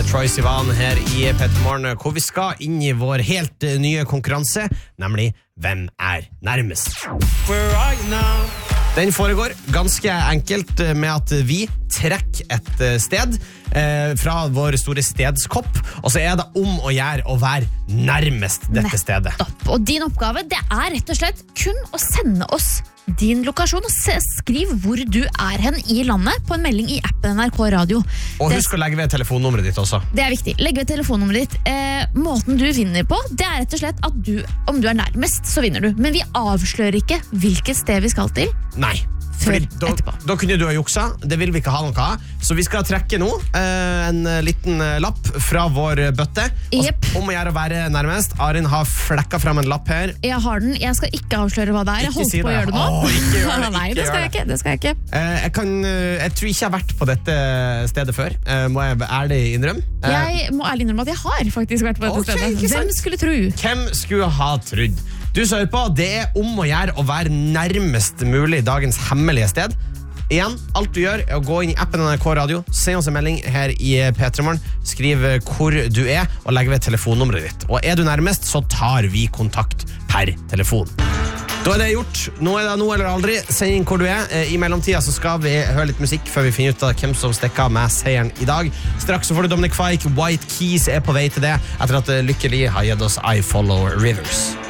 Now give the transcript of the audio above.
Troye Sivan her i Petermorgen, hvor vi skal inn i vår helt nye konkurranse, nemlig Hvem er nærmest? Den foregår ganske enkelt med at vi trekker et sted fra vår store stedskopp, og så er det om å gjøre å være nærmest dette stedet. Og din oppgave, det er rett og slett kun å sende oss din lokasjon og skriv hvor du er hen i landet på en melding i appen NRK Radio. Og husk å legge ved telefonnummeret ditt også. Det er viktig. Legg ved telefonnummeret ditt. Måten du vinner på, det er rett og slett at om du er nærmest, så vinner du. Men vi avslører ikke hvilket sted vi skal til. Nei. Da kunne du ha juksa. Det vil vi ikke ha noe av. Så vi skal trekke nå en liten lapp fra vår bøtte. Yep. Om å gjøre å være nærmest. Arin har flekket frem en lapp her. Jeg har den. Jeg skal ikke avsløre hva det er. Jeg holdt på å gjøre det nå. Ikke gjør det. Nei, det skal jeg ikke. Jeg tror ikke jeg har vært på dette stedet før. Må jeg ærlig innrømme? Jeg må ærlig innrømme at jeg har faktisk vært på dette stedet. Hvem skulle tro? Hvem skulle ha trodd? Du som hører på, det er om å gjøre å være nærmest mulig dagens hemmelige sted. Igjen, alt du gjør er å gå inn i appen NRK Radio, send oss en melding her i Petermorgen, skriv hvor du er, og legg ved telefonnummeret ditt. Og er du nærmest, så tar vi kontakt per telefon. Da er det gjort. Nå er det nå eller aldri. Send inn hvor du er. I mellomtida så skal vi høre litt musikk før vi finner ut av hvem som stikker av med seieren i dag. Straks så får du Dominic Fike. White Keys er på vei til det, etter at Lykkelig har gitt oss I Follow Rivers.